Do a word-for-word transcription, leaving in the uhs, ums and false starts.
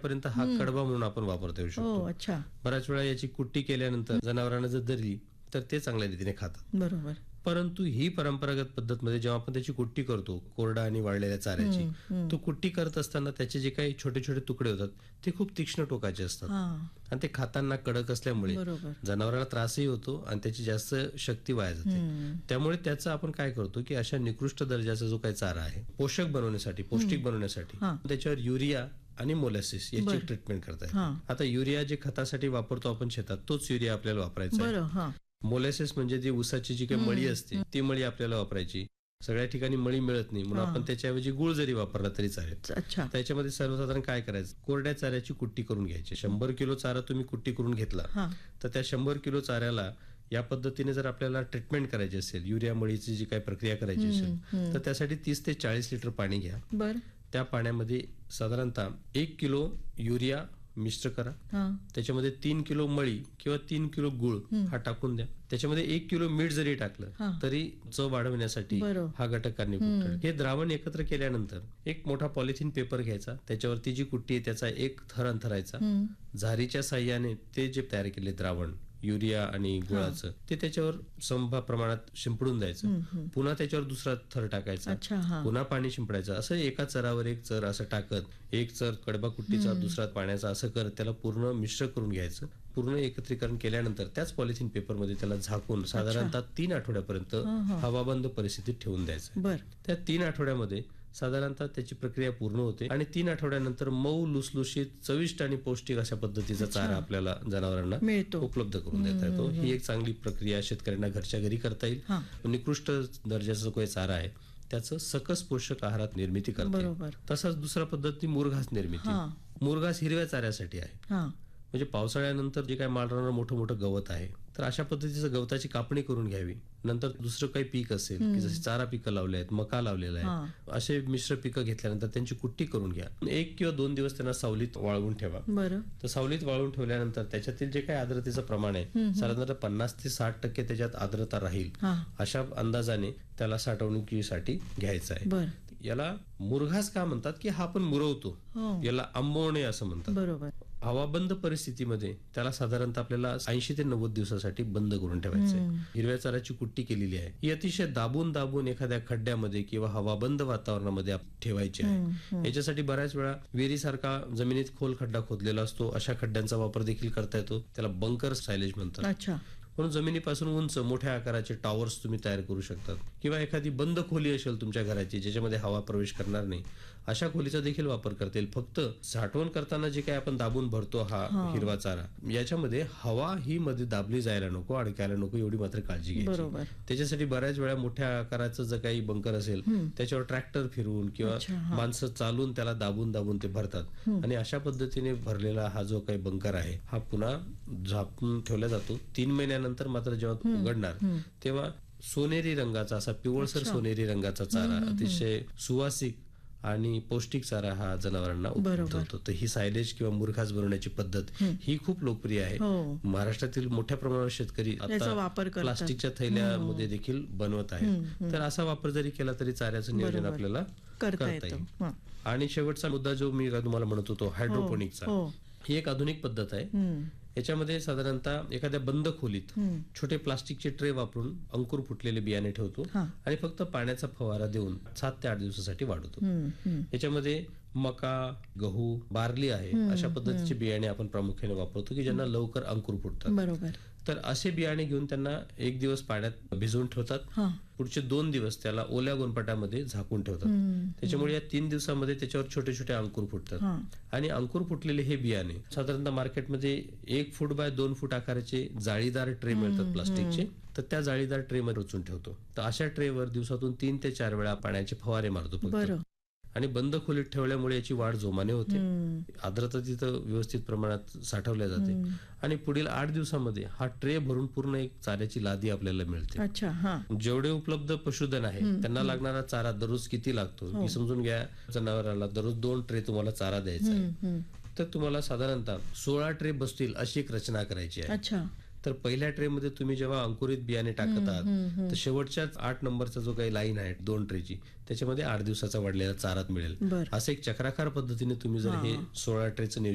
महिन्यापर्यंत हा कडबा म्हणून आपण वापरता येऊ शकतो. अच्छा. बऱ्याच वेळा याची कुट्टी केल्यानंतर जनावरांना जर धरली तर ते चांगल्या रीतीने खातात. बरोबर. परंतु ही परंपरागत पद्धत मध्ये जेव्हा आपण त्याची कुट्टी करतो कोरडा आणि वाळलेल्या चाऱ्याची, तो कुट्टी करत असताना त्याचे जे काही छोटे छोटे तुकडे होतात ते खूप तीक्ष्ण टोकाचे असतात आणि ते खाताना कडक असल्यामुळे जनावराला त्रासही होतो आणि त्याची जास्त शक्ती वाया जाते. त्यामुळे त्याचं आपण काय करतो की अशा निकृष्ट दर्जाचा जो काही चारा आहे पोषक बनवण्यासाठी, पौष्टिक बनवण्यासाठी त्याच्यावर युरिया आणि मोलॅसिस याची ट्रीटमेंट करतायत. आता युरिया जे खतासाठी वापरतो आपण शेतात तोच युरिया आपल्याला वापरायचा आहे. मोलॅसिस म्हणजे जी ऊसाची जी काही मळी असते ती मळी आपल्याला वापरायची. सगळ्या ठिकाणी मळी मिळत नाही म्हणून आपण त्याच्याऐवजी गुळ जरी वापरला तरी चालेल. त्याच्यामध्ये सर्वसाधारण काय करायचं, कोरड्या चाऱ्याची कुट्टी करून घ्यायची. शंभर किलो चारा तुम्ही कुट्टी करून घेतला तर त्या शंभर किलो चाऱ्याला या पद्धतीने जर आपल्याला ट्रीटमेंट करायची असेल, युरिया मळीची जी काही प्रक्रिया करायची असेल तर त्यासाठी तीस ते चाळीस लिटर पाणी घ्या. त्या पाण्यामध्ये साधारणतः एक किलो युरिया मिश्र करा. त्याच्यामध्ये तीन किलो मळी किंवा तीन किलो गुळ हा टाकून द्या. त्याच्यामध्ये एक किलो मीठ जरी टाकलं तरी चव वाढवण्यासाठी हा घटक कारणीभूत ठरेल. हे द्रावण एकत्र केल्यानंतर एक मोठा पॉलिथिन पेपर घ्यायचा, त्याच्यावरती जी कुट्टी आहे त्याचा एक थर अंथरायचा. झारीच्या साह्याने ते जे तयार केले द्रावण युरिया आणि गुळाचं ते त्याच्यावर सम प्रमाणात शिंपडून द्यायचं. पुन्हा त्याच्यावर दुसरा थर टाकायचा, पुन्हा पाणी शिंपडायचं. असं एका चरावर एक चर असं टाकत एक चर कडबा कुट्टीचा दुसरा पाण्याचा असं करत त्याला पूर्ण मिश्र करून घ्यायचं. पूर्ण एकत्रीकरण केल्यानंतर त्याच पॉलिथिन पेपर मध्ये त्याला झाकून साधारणतः तीन आठवड्यापर्यंत हवाबंद परिस्थितीत ठेवून द्यायचं. त्या तीन आठवड्यामध्ये साधारणतः त्याची प्रक्रिया पूर्ण होते आणि तीन आठवड्यानंतर मऊ लुसलुशीत चविष्ट आणि पौष्टिक अशा पद्धतीचा चारा आपल्याला जनावरांना उपलब्ध करून देता येतो. ही एक चांगली प्रक्रिया शेतकऱ्यांना घरच्या घरी करता येईल. निकृष्ट दर्जाचा जो काही चारा आहे त्याचं सकस पोषक आहारात निर्मिती करता येईल. तसाच दुसरा पद्धती मुरघास निर्मिती. मुरघास हिरव्या चाऱ्यासाठी आहे. म्हणजे पावसाळ्यानंतर जे काही माळरानावर मोठं मोठं गवत आहे तर अशा पद्धतीचं गवताची कापणी करून घ्यावी. नंतर दुसरं काही पीक असेल की जसे चारा पिकं लावले आहेत, मका लावलेला आहे, असे मिश्र पिकं घेतल्यानंतर त्यांची कुट्टी करून घ्या. एक किंवा दोन दिवस त्यांना सावलीत वाळवून ठेवा. तर सावलीत वाळवून ठेवल्यानंतर त्याच्यातील जे काही आर्द्रतेचं प्रमाण आहे साधारणतः पन्नास ते साठ टक्के त्याच्यात आर्द्रता राहील अशा अंदाजाने त्याला साठवणुकीसाठी घ्यायचं आहे. याला मुरघास का म्हणतात की हा आपण मुरवतो, याला आंबवणे असं म्हणतात. हवाबंद परिस्थितीमध्ये त्याला साधारणतः आपल्याला ऐंशी ते नव्वद दिवसासाठी बंद करून ठेवायचंय. हिरव्या चाऱ्याची कुट्टी केलेली आहे ही अतिशय दाबून दाबून एखाद्या खड्ड्यामध्ये किंवा हवाबंद वातावरणामध्ये ठेवायची आहे. याच्यासाठी बऱ्याच वेळा विहिरीसारखा जमिनीत खोल खड्डा खोदलेला असतो, अशा खड्ड्यांचा वापर देखील करता येतो. त्याला बंकर सायलेज म्हणतात. म्हणून जमिनीपासून उंच मोठ्या आकाराचे टॉवर्स तुम्ही तयार करू शकतात. किंवा एखादी बंद खोली असेल तुमच्या घराची ज्याच्यामध्ये हवा प्रवेश करणार नाही अशा खोलीचा देखील वापर करता येईल. फक्त साठवण करताना जे काही आपण दाबून भरतो हा हिरवा चारा याच्यामध्ये हवा ही मध्ये दाबली जायला नको, अडकायला नको एवढी मात्र काळजी घ्यायची. त्याच्यासाठी बऱ्याच वेळा मोठ्या आकाराचं जर काही बंकर असेल त्याच्यावर ट्रॅक्टर फिरवून किंवा माणसं चालून त्याला दाबून दाबून ते भरतात आणि अशा पद्धतीने भरलेला हा जो काही बंकर आहे हा पुन्हा झाकून ठेवला जातो. तीन महिन्यानंतर मात्र जेव्हा उघडणार तेव्हा सोनेरी रंगाचा असा पिवळसर सोनेरी रंगाचा चारा अतिशय सुवासिक आणि पौष्टिक चारा हा जनावरांना उपलब्ध होतो. तर ही सायलेज किंवा मुरघास बनवण्याची पद्धत ही खूप लोकप्रिय आहे. महाराष्ट्रातील मोठ्या प्रमाणावर शेतकरी आता प्लास्टिकच्या थैल्यामध्ये देखील बनवत आहेत. तर असा वापर जरी केला तरी चाऱ्याचं नियोजन आपल्याला करता येईल. आणि शेवटचा मुद्दा जो मी तुम्हाला म्हणत होतो हायड्रोपोनिकचा, ही एक आधुनिक पद्धत आहे. याच्यामध्ये साधारणतः एखाद्या बंद खोलीत छोटे प्लास्टिकचे ट्रे वापरून अंकुर फुटलेले बियाणे ठेवतो आणि फक्त पाण्याचा फवारा देऊन सात ते आठ दिवसासाठी वाढवतो. याच्यामध्ये मका, गहू, बार्ली आहे अशा पद्धतीचे बियाणे आपण प्रामुख्याने वापरतो की ज्यांना लवकर अंकुर फुटतात. तर असे बियाणे घेऊन त्यांना एक दिवस पाण्यात भिजवून ठेवतात, पुढचे दोन दिवस त्याला ओल्या गोनपाटामध्ये झाकून ठेवतात. त्याच्यामुळे या तीन दिवसामध्ये त्याच्यावर छोटे छोटे अंकुर फुटतात आणि अंकुर फुटलेले हे बियाणे साधारणतः मार्केटमध्ये एक फूट बाय दोन फूट आकाराचे जाळीदार ट्रे मिळतात प्लास्टिकचे. तर त्या जाळीदार ट्रे मध्ये रचून ठेवतो. तर अशा ट्रेवर दिवसातून तीन ते चार वेळा पाण्याचे फवारे मारतो फक्त. आणि बंद खोलीत ठेवल्यामुळे याची वाढ जोमाने होते, आर्द्रता तिथं व्यवस्थित प्रमाणात साठवल्या जाते आणि पुढील आठ दिवसामध्ये हा ट्रे भरून पूर्ण एक चाऱ्याची लादी आपल्याला मिळते. जेवढे उपलब्ध पशुधन आहे त्यांना लागणारा चारा दररोज किती लागतो की समजून घ्या, जनावराला दररोज दोन ट्रे तुम्हाला चारा द्यायचा आहे तर तुम्हाला साधारणतः सोळा ट्रे बसतील अशी एक रचना करायची आहे. तर पहिल्या ट्रे मध्ये तुम्ही जेव्हा अंकुरित बियाणे टाकत आहात तर शेवटच्याच आठ नंबरचा जो काही लाईन आहे दोन ट्रेची त्याच्यामध्ये आठ दिवसाचा वाढलेला चारा मिळेल. असं एक चक्राकार पद्धतीने तुम्ही जर हे सोळा ट्रेचं